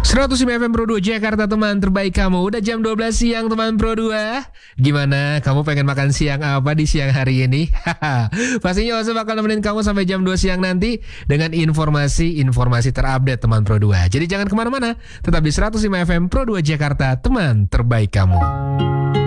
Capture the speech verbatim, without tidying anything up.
seratus lima F M Pro dua Jakarta, teman terbaik kamu. Udah jam dua belas siang teman Pro dua. Gimana? Kamu pengen makan siang apa di siang hari ini? Pastinya Oso bakal nemenin kamu sampai jam dua siang nanti dengan informasi-informasi terupdate teman Pro dua. Jadi jangan kemana-mana, tetap di seratus lima F M Pro dua Jakarta, teman terbaik kamu.